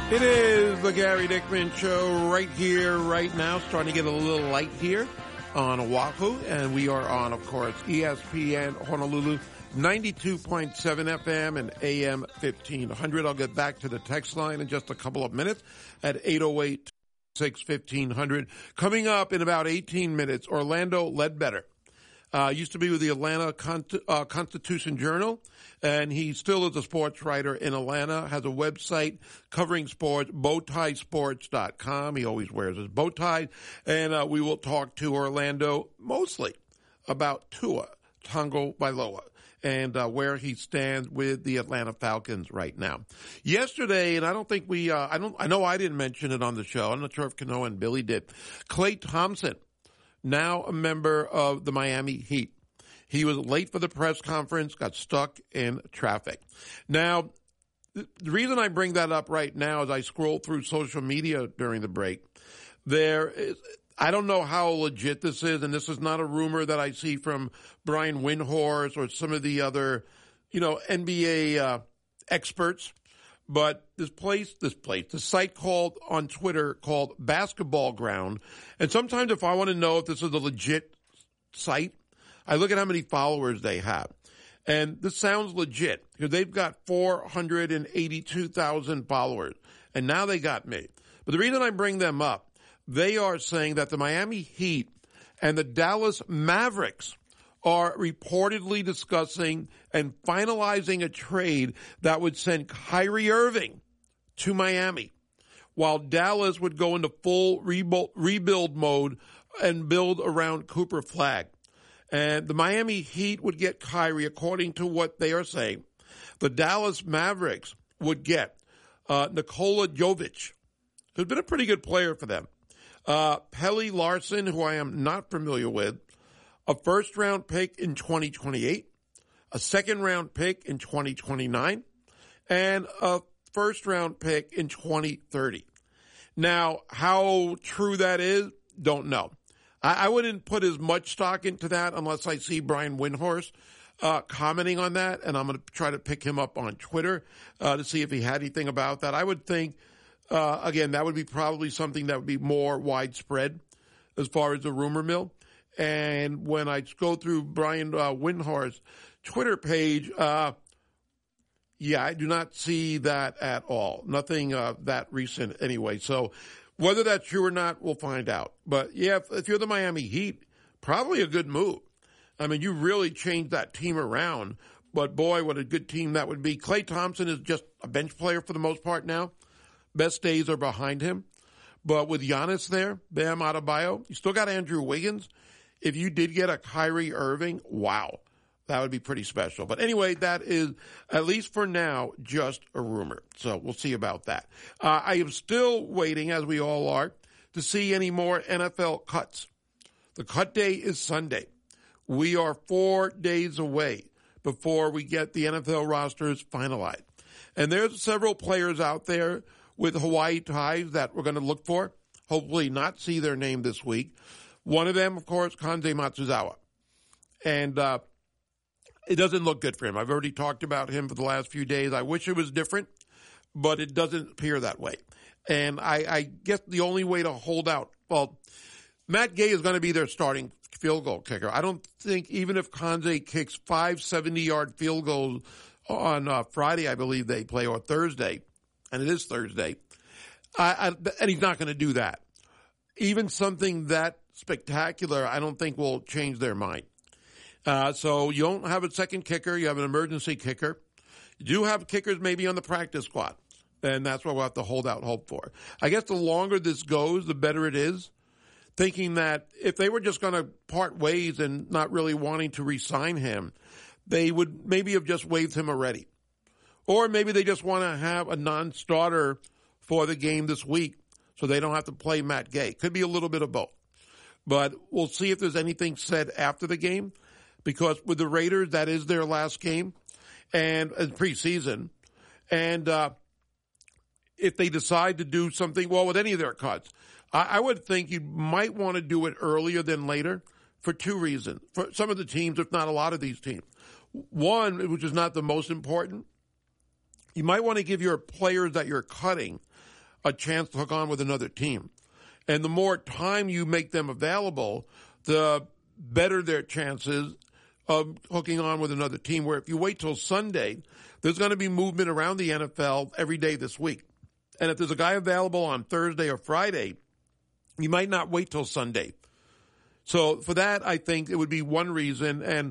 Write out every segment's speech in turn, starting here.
It is the Gary Dickman Show right here, right now. Starting to get a little light here on Oahu. And we are on, of course, ESPN Honolulu, 92.7 FM and AM 1500. I'll get back to the text line in just a couple of minutes at 808-6-1500. Coming up in about 18 minutes, Orlando Ledbetter. Used to be with the Atlanta Constitution Journal, and he still is a sports writer in Atlanta, has a website covering sports, bowtiesports.com. He always wears his bow tie, and we will talk to Orlando mostly about Tua Tagovailoa and where he stands with the Atlanta Falcons right now. Yesterday, and I don't think I know I didn't mention it on the show. I'm not sure if Kanoa and Billy did. Klay Thompson, now a member of the Miami Heat. He was late for the press conference, got stuck in traffic. Now, the reason I bring that up right now as I scroll through social media during the break, I don't know how legit this is, and this is not a rumor that I see from Brian Windhorst or some of the other, NBA experts. But the site on Twitter called Basketball Ground. And sometimes if I want to know if this is a legit site, I look at how many followers they have. And this sounds legit because they've got 482,000 followers. And now they got me. But the reason I bring them up, they are saying that the Miami Heat and the Dallas Mavericks are reportedly discussing and finalizing a trade that would send Kyrie Irving to Miami, while Dallas would go into full rebuild mode and build around Cooper Flagg. And the Miami Heat would get Kyrie, according to what they are saying. The Dallas Mavericks would get Nikola Jovic, who's been a pretty good player for them. Pelle Larsson, who I am not familiar with, a first-round pick in 2028, a second-round pick in 2029, and a first-round pick in 2030. Now, how true that is, don't know. I wouldn't put as much stock into that unless I see Brian Windhorst commenting on that, and I'm going to try to pick him up on Twitter to see if he had anything about that. I would think, again, that would be probably something that would be more widespread as far as the rumor mill. And when I go through Brian Windhorst's Twitter page, I do not see that at all. Nothing that recent anyway. So whether that's true or not, we'll find out. But, yeah, if you're the Miami Heat, probably a good move. I mean, you really changed that team around. But, boy, what a good team that would be. Klay Thompson is just a bench player for the most part now. Best days are behind him. But with Giannis there, Bam Adebayo, you still got Andrew Wiggins. If you did get a Kyrie Irving, wow, that would be pretty special. But anyway, that is, at least for now, just a rumor. So we'll see about that. I am still waiting, as we all are, to see any more NFL cuts. The cut day is Sunday. We are 4 days away before we get the NFL rosters finalized. And there's several players out there with Hawaii ties that we're going to look for, hopefully not see their name this week. One of them, of course, Kanze Matsuzawa. And it doesn't look good for him. I've already talked about him for the last few days. I wish it was different, but it doesn't appear that way. And I guess the only way to hold out, well, Matt Gay is going to be their starting field goal kicker. I don't think even if Kanze kicks 5 70-yard field goals on Friday, I believe they play, or Thursday, and it is Thursday, and he's not going to do that. Even something that spectacular, I don't think will change their mind. So you don't have a second kicker. You have an emergency kicker. You do have kickers maybe on the practice squad, and that's what we'll have to hold out hope for. I guess the longer this goes, the better it is, thinking that if they were just going to part ways and not really wanting to re-sign him, they would maybe have just waived him already. Or maybe they just want to have a non-starter for the game this week so they don't have to play Matt Gay. Could be a little bit of both. But we'll see if there's anything said after the game, because with the Raiders, that is their last game and preseason. And if they decide to do something, well, with any of their cuts, I would think you might want to do it earlier than later for two reasons. For some of the teams, if not a lot of these teams. One, which is not the most important, you might want to give your players that you're cutting a chance to hook on with another team. And the more time you make them available, the better their chances of hooking on with another team. Where if you wait till Sunday, there's going to be movement around the NFL every day this week. And if there's a guy available on Thursday or Friday, you might not wait till Sunday. So for that, I think it would be one reason. And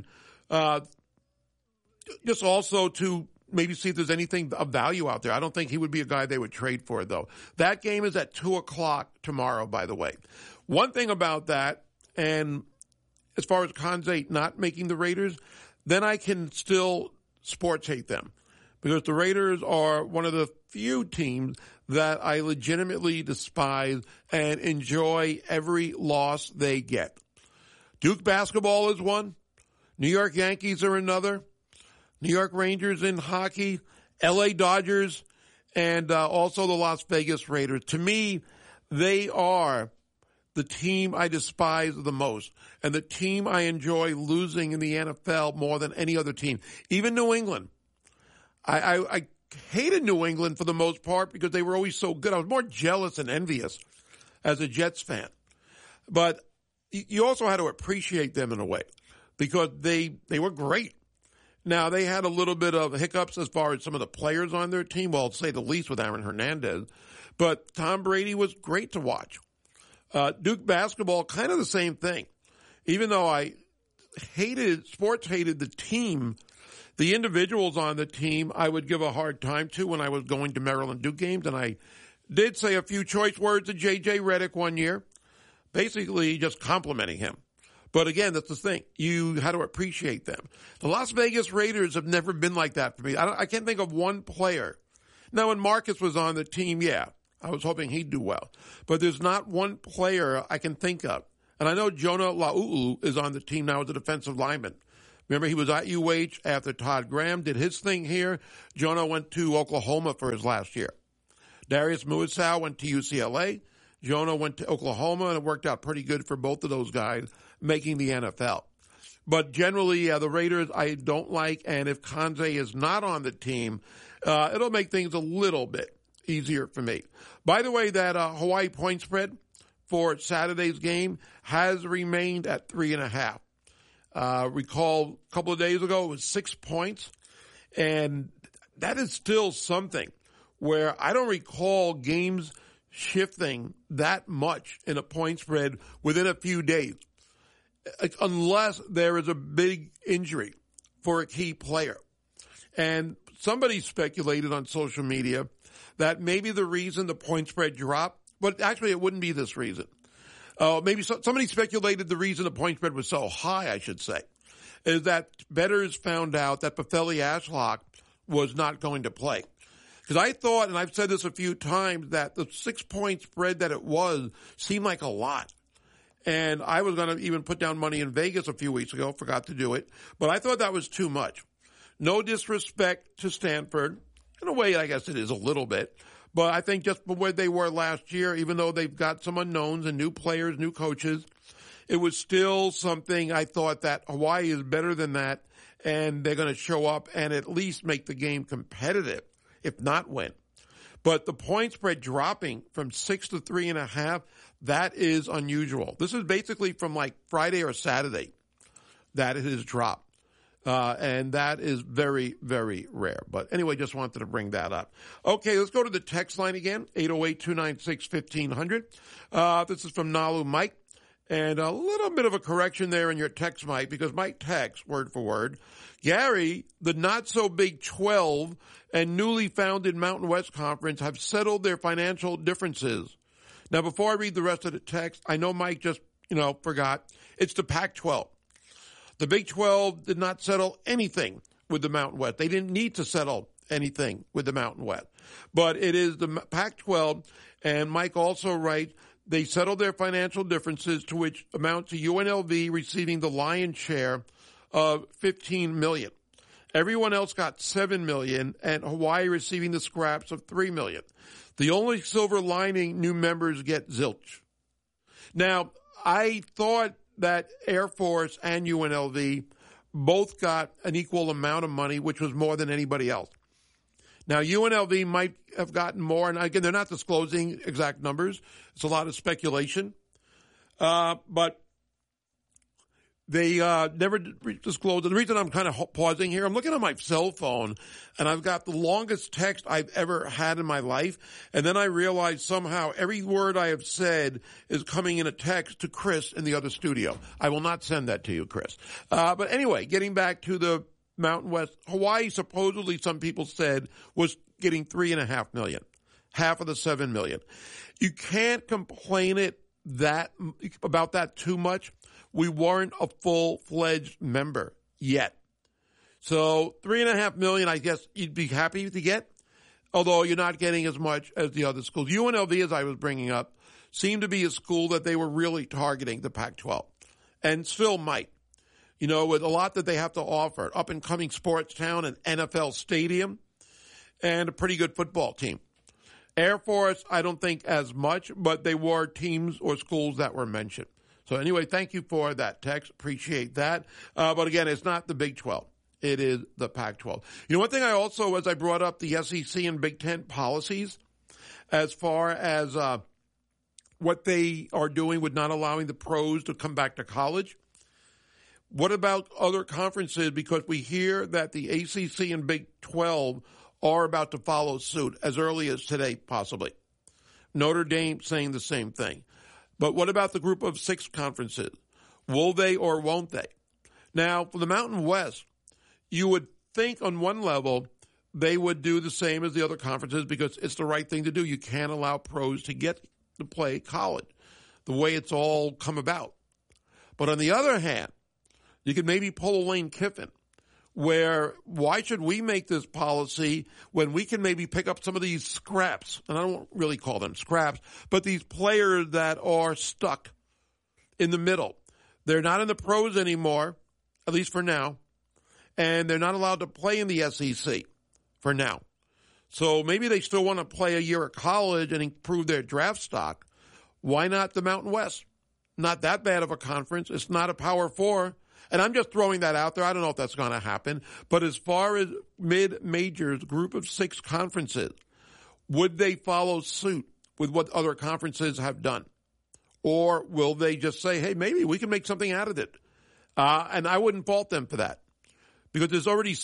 just also to maybe see if there's anything of value out there. I don't think he would be a guy they would trade for, though. That game is at 2 o'clock tomorrow, by the way. One thing about that, and as far as Conze not making the Raiders, then I can still sports hate them. Because the Raiders are one of the few teams that I legitimately despise and enjoy every loss they get. Duke basketball is one. New York Yankees are another. New York Rangers in hockey. LA Dodgers. And also the Las Vegas Raiders. To me, they are the team I despise the most. And the team I enjoy losing in the NFL more than any other team. Even New England. I hated New England for the most part because they were always so good. I was more jealous and envious as a Jets fan. But you also had to appreciate them in a way because they were great. Now, they had a little bit of hiccups as far as some of the players on their team, well, to say the least with Aaron Hernandez. But Tom Brady was great to watch. Duke basketball, kind of the same thing. Even though I hated the team, the individuals on the team I would give a hard time to when I was going to Maryland Duke games, and I did say a few choice words to J.J. Redick one year, basically just complimenting him. But again, that's the thing. You had to appreciate them. The Las Vegas Raiders have never been like that for me. I can't think of one player. Now, when Marcus was on the team, yeah, I was hoping he'd do well. But there's not one player I can think of. And I know Jonah Laulu is on the team now as a defensive lineman. Remember, he was at UH after Todd Graham did his thing here. Jonah went to Oklahoma for his last year. Darius Muasau went to UCLA. Jonah went to Oklahoma, and it worked out pretty good for both of those guys making the NFL. But generally, the Raiders I don't like, and if Conze is not on the team, it'll make things a little bit easier for me. By the way, that Hawaii point spread for Saturday's game has remained at 3.5. Recall a couple of days ago, it was 6 points, and that is still something where I don't recall games shifting that much in a point spread within a few days, unless there is a big injury for a key player. And somebody speculated on social media that maybe the reason the point spread dropped, but actually it wouldn't be this reason. Maybe somebody speculated the reason the point spread was so high, I should say, is that bettors found out that Betheli Ashlock was not going to play. Because I thought, and I've said this a few times, that the 6 point spread that it was seemed like a lot. And I was going to even put down money in Vegas a few weeks ago, forgot to do it. But I thought that was too much. No disrespect to Stanford. In a way, I guess it is a little bit. But I think just the way they were last year, even though they've got some unknowns and new players, new coaches, it was still something I thought that Hawaii is better than that, and they're going to show up and at least make the game competitive, if not win. But the point spread dropping from 6 to 3.5, that is unusual. This is basically from like Friday or Saturday that it has dropped. And that is very, very rare. But anyway, just wanted to bring that up. Okay, let's go to the text line again, 808-296-1500. This is from Nalu Mike. And a little bit of a correction there in your text, Mike, because Mike texts, word for word, Gary, the not-so-big 12 and newly founded Mountain West Conference have settled their financial differences. Now, before I read the rest of the text, I know Mike just, forgot. It's the Pac-12. The Big 12 did not settle anything with the Mountain West. They didn't need to settle anything with the Mountain West. But it is the Pac-12, and Mike also writes, they settled their financial differences, to which amount to UNLV receiving the lion's share of $15 million. Everyone else got $7 million, and Hawaii receiving the scraps of $3 million. The only silver lining, new members get zilch. Now, I thought that Air Force and UNLV both got an equal amount of money, which was more than anybody else. Now, UNLV might have gotten more, and again, they're not disclosing exact numbers. It's a lot of speculation. But they never disclosed. The reason I'm kind of pausing here, I'm looking at my cell phone, and I've got the longest text I've ever had in my life. And then I realized somehow every word I have said is coming in a text to Chris in the other studio. I will not send that to you, Chris. But anyway, getting back to the Mountain West, Hawaii supposedly, some people said, was getting $3.5 million, half of the $7 million. You can't complain about that too much. We weren't a full-fledged member yet. So $3.5 million, I guess you'd be happy to get, although you're not getting as much as the other schools. UNLV, as I was bringing up, seemed to be a school that they were really targeting the Pac-12, and still might. You know, with a lot that they have to offer, up-and-coming sports town, an NFL stadium, and a pretty good football team. Air Force, I don't think as much, but they were teams or schools that were mentioned. So anyway, thank you for that text. Appreciate that. But again, it's not the Big 12. It is the Pac-12. You know, one thing I also, as I brought up the SEC and Big Ten policies, as far as what they are doing with not allowing the pros to come back to college, what about other conferences? Because we hear that the ACC and Big 12 are about to follow suit as early as today, possibly. Notre Dame saying the same thing. But what about the group of 6 conferences? Will they or won't they? Now, for the Mountain West, you would think on one level they would do the same as the other conferences because it's the right thing to do. You can't allow pros to get to play college the way it's all come about. But on the other hand, you could maybe pull a Lane Kiffin, where why should we make this policy when we can maybe pick up some of these scraps, and I don't really call them scraps, but these players that are stuck in the middle. They're not in the pros anymore, at least for now, and they're not allowed to play in the SEC for now. So maybe they still want to play a year of college and improve their draft stock. Why not the Mountain West? Not that bad of a conference. It's not a Power 4. And I'm just throwing that out there. I don't know if that's going to happen. But as far as mid-majors, group of 6 conferences, would they follow suit with what other conferences have done? Or will they just say, hey, maybe we can make something out of it? And I wouldn't fault them for that. Because there's already